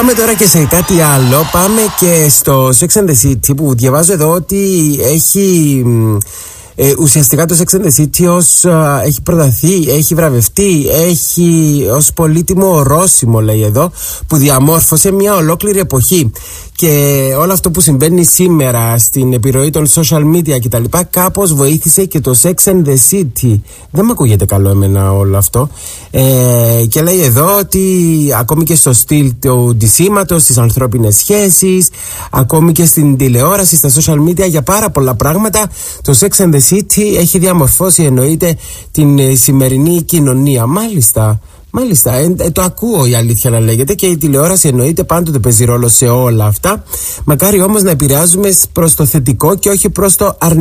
Πάμε τώρα και σε κάτι άλλο. Πάμε και στο Sex and the City, που διαβάζω εδώ ότι έχει... ουσιαστικά το Sex and the City έχει προταθεί, έχει βραβευτεί, έχει ως πολύτιμο ορόσημο, λέει εδώ, που διαμόρφωσε μια ολόκληρη εποχή. Και όλο αυτό που συμβαίνει σήμερα στην επιρροή των social media κτλ. Κάπως βοήθησε και το Sex and the City. Δεν με ακούγεται καλό εμένα όλο αυτό. Και λέει εδώ ότι ακόμη και στο στυλ του ντυσίματος, στις ανθρώπινες σχέσεις, ακόμη και στην τηλεόραση, στα social media, για πάρα πολλά πράγματα, το Sex and the City έχει διαμορφώσει, εννοείται, την σημερινή κοινωνία. Μάλιστα, το ακούω, η αλήθεια να λέγεται, και η τηλεόραση εννοείται πάντοτε παίζει ρόλο σε όλα αυτά. Μακάρι όμως να επηρεάζουμε προς το θετικό και όχι προς το αρνητικό.